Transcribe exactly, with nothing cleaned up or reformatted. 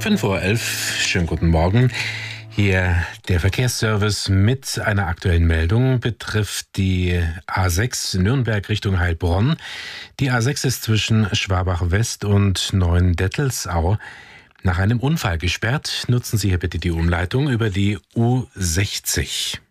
fünf Uhr elf, schönen guten Morgen. Hier der Verkehrsservice mit einer aktuellen Meldung betrifft die A sechs Nürnberg Richtung Heilbronn. Die A sechs ist zwischen Schwabach West und Neuendettelsau nach einem Unfall gesperrt. Nutzen Sie hier bitte die Umleitung über die U sechzig.